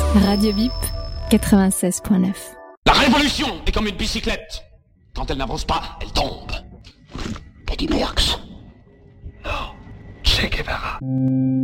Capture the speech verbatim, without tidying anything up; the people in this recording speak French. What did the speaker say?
Radio Bip, quatre-vingt-seize point neuf. La révolution est comme une bicyclette. Quand elle n'avance pas, elle tombe. Qu'a dit Merckx? Non, Che Guevara.